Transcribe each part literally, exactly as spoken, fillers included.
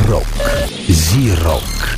Рок. Зи-рок.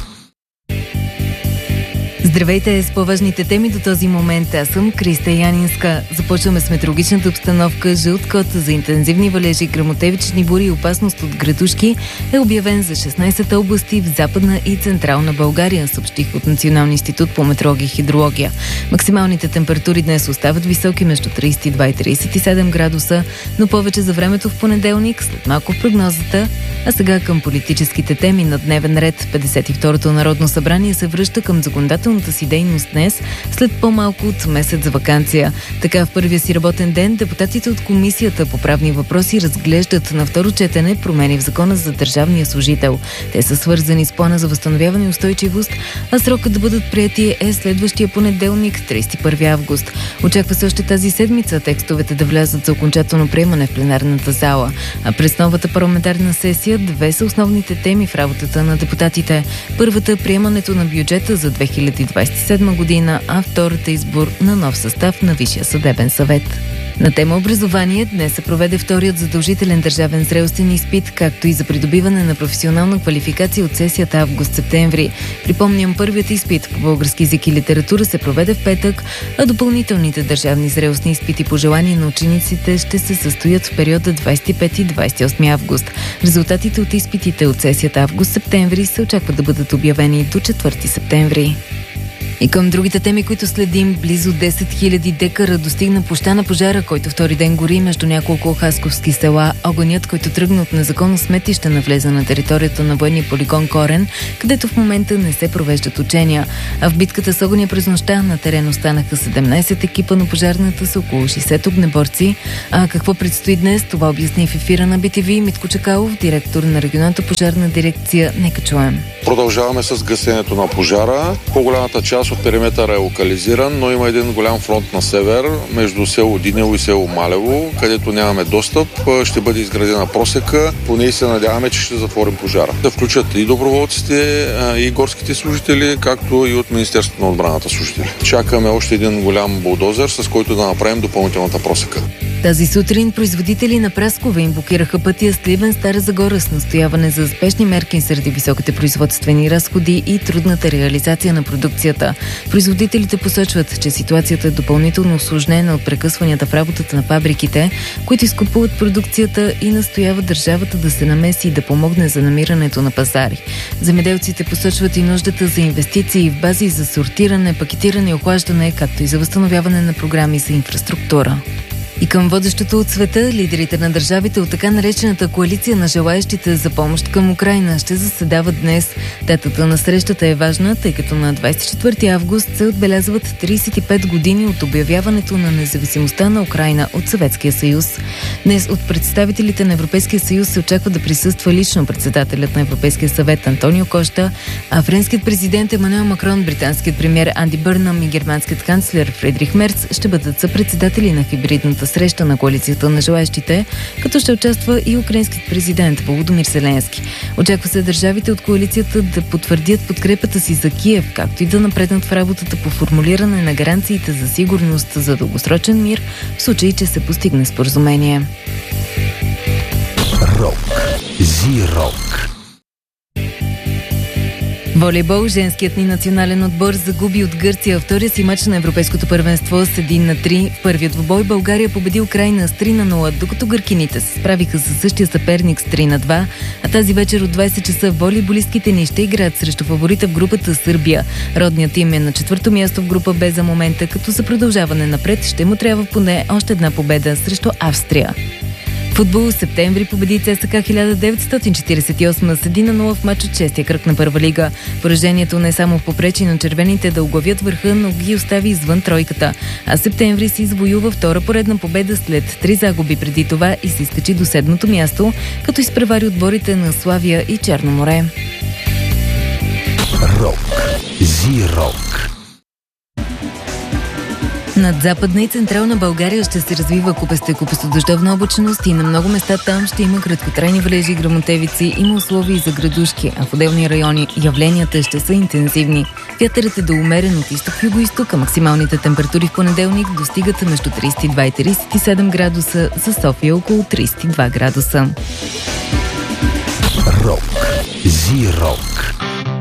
Здравейте с по-важните теми до този момент. Аз съм Криста Янинска. Започваме с метеорологичната обстановка. Жълт код за интензивни валежи, гръмотевични бури и опасност от градушки е обявен за шестнайсет области в Западна и Централна България, съобщих от Националния институт по метеорология и хидрология. Максималните температури днес остават високи между трийсет и два и трийсет и седем градуса, но повече за времето в понеделник, след малко в прогнозата. А сега към политическите теми на дневен ред. петдесет и второто Народно събрание се връща към законодателната си дейност днес, след по-малко от месец за ваканция. Така в първия си работен ден депутатите от Комисията по правни въпроси разглеждат на второ четене промени в Закона за държавния служител. Те са свързани с плана за възстановяване и устойчивост, а срокът да бъдат приети е следващия понеделник, трийсет и първи август. Очаква се още тази седмица текстовете да влязат за окончателно приемане в пленарната зала. А през новата парламентарна сесия две са основните теми в работата на депутатите. Първата е приемането на бюджета за две хиляди двайсет и седма година, а втората избор на нов състав на Висшия съдебен съвет. На тема образование днес се проведе вторият задължителен държавен зрелостен изпит, както и за придобиване на професионална квалификация от сесията август-септември. Припомням, първият изпит по български език и литература се проведе в петък, а допълнителните държавни зрелостни изпити по желание на учениците ще се състоят в периода двайсет и пети до двайсет и осми август. Резултатите от изпитите от сесията август-септември се очаква да бъдат обявени до четвърти септември. И към другите теми, които следим, близо десет хиляди декара достигна площта на пожара, който втори ден гори между няколко хасковски села. Огънят, който тръгна от незаконно сметище, навлезе на територията на военния полигон Корен, където в момента не се провеждат учения. А в битката с огъня през нощта на терен останаха седемнайсет екипа на пожарната с около шейсет огнеборци. А какво предстои днес, това обясни в ефира на Би Ти Ви Митко Чакалов, директор на регионалната пожарна дирекция. Нека чуем. Продължаваме с гасенето на пожара. По-голямата част от периметъра е локализиран, но има един голям фронт на север между село Динево и село Малево, където нямаме достъп. Ще бъде изградена просека. По нея се надяваме, че ще затворим пожара. Да включат и доброволците, и горските служители, както и от Министерството на отбраната служители. Чакаме още един голям булдозер, с който да направим допълнителната просека. Тази сутрин производители на праскове им блокираха пътя Сливен Стара Загора с настояване за спешни мерки заради високите производствени разходи и трудната реализация на продукцията. Производителите посочват, че ситуацията е допълнително усложнена от прекъсванията в работата на фабриките, които изкупуват продукцията, и настояват държавата да се намеси и да помогне за намирането на пазари. Земеделците посочват и нуждата за инвестиции в бази за сортиране, пакетиране и охлаждане, както и за възстановяване на програми за инфраструктура. И към водещото от света, лидерите на държавите от така наречената коалиция на желаещите за помощ към Украйна ще заседават днес. Датата на срещата е важна, тъй като на двайсет и четвърти август се отбелязват трийсет и пет години от обявяването на независимостта на Украйна от Съветския съюз. Днес от представителите на Европейския съюз се очаква да присъства лично председателят на Европейския съвет Антонио Кошта, а френският президент Емануел Макрон, британският премиер Анди Бърнам и германският канцлер Фридрих Мерц ще бъдат съпредседатели на хибридната среща на коалицията на желаещите, като ще участва и украинският президент Володимир Зеленски. Очаква се държавите от коалицията да потвърдят подкрепата си за Киев, както и да напреднат в работата по формулиране на гаранциите за сигурност за дългосрочен мир, в случай, че се постигне споразумение. Рок. Зи-рок. Волейбол. Женският ни национален отбор загуби от Гърция втория си мач на Европейското първенство с един на три. В първият двубой България победи Украйна с три на нула, докато гъркините се справиха със същия съперник с три на два, а тази вечер от двайсет часа волейболистките ни ще играят срещу фаворита в групата Сърбия. Родният им е на четвърто място в група Б за момента, като за продължаване напред ще му трябва поне още една победа срещу Австрия. Футбол. Септември победи ЦСКА хиляда деветстотин четирийсет и осма с един на нула в мач от шестия кръг на първа лига. Поражението не само попречи на червените да оглавят върха, но ги остави извън тройката. А Септември си извоюва втора поредна победа след три загуби преди това и се изкачи до седмото място, като изпревари отборите на Славия и Черно море. Рок. Зи-рок. Над Западна и Централна България ще се развива купеста и купестодъждовна облачност и на много места там ще има краткотрайни валежи и гръмотевици, има условия и за градушки, а в отделни райони явленията ще са интензивни. Вятърът е до умерен от изток-юго-исток, а максималните температури в понеделник достигат между трийсет и два и трийсет и седем градуса, за София около трийсет и два градуса. Рок. Зирок.